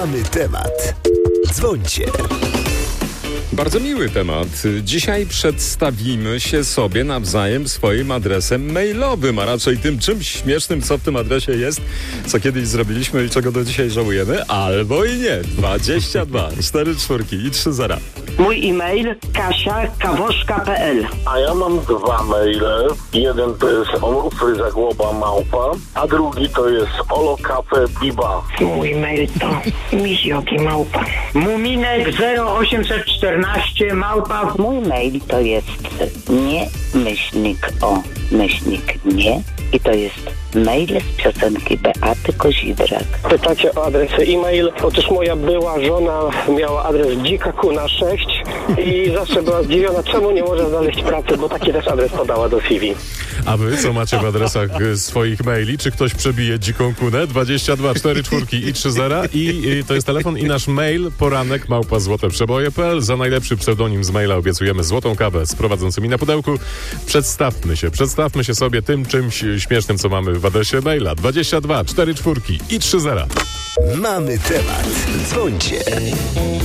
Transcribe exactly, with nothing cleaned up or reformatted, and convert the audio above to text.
Mamy temat. Dzwońcie. Bardzo miły temat. Dzisiaj przedstawimy się sobie nawzajem swoim adresem mailowym, a raczej tym czymś śmiesznym, co w tym adresie jest, co kiedyś zrobiliśmy i czego do dzisiaj żałujemy, albo i nie. dwadzieścia dwa, cztery czwórki i trzy zera. Mój e-mail kasia kawoszka kropka p l. A ja mam dwa maile. Jeden to jest onufryzagłoba małpa, a drugi to jest olokafe.biba. Mój mail to mizioki małpa. Muminek zero osiemset czternaście małpa. Mój mail to jest nie myślnik o myślnik nie i to jest mail z piosenki Beaty Kozidrak. Pytacie o adres e-mail. Otóż moja była żona miała adres dzika kuna sześć i zawsze była zdziwiona, czemu nie może znaleźć pracy, bo taki też adres podała do C V. A wy co macie w adresach swoich maili? Czy ktoś przebije dziką kunę? dwadzieścia dwa, cztery czwórki i trzy zera. I, I to jest telefon i nasz mail poranek małpa złote przeboje kropka p l. Za najlepszy pseudonim z maila obiecujemy złotą kawę z prowadzącymi na pudełku. Przedstawmy się, przedstawmy się sobie tym czymś śmiesznym, co mamy w adresie maila. dwadzieścia dwa, cztery czwórki i trzy zera. Mamy temat. Dzwońcie.